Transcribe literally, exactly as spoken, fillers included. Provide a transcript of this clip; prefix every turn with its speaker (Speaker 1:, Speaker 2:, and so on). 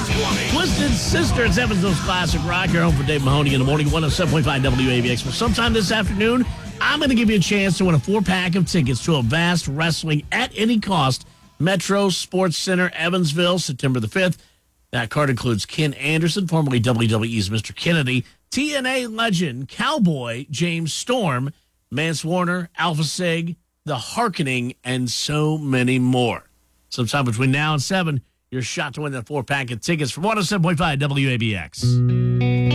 Speaker 1: Twisted Sister, it's Evansville's Classic Rock. You're home for Dave Mahoney in the morning, one oh seven point five W A B X. But sometime this afternoon, I'm going to give you a chance to win a four-pack of tickets to a vast wrestling at any cost. Metro Sports Center, Evansville, September the fifth. That card includes Ken Anderson, formerly W W E's Mister Kennedy, T N A legend, Cowboy, James Storm, Mance Warner, Alpha Sig, The Harkening, and so many more. Sometime between now and seven, your shot to win that four-pack of tickets from one oh seven point five W A B X.